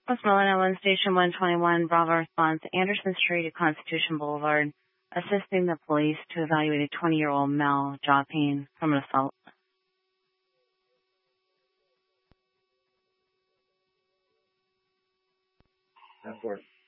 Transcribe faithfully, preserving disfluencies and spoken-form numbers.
Westmoreland Island Station one twenty-one, Bravo response, Anderson Street at Constitution Boulevard, assisting the police to evaluate a twenty-year-old male jaw pain from an assault. That's work.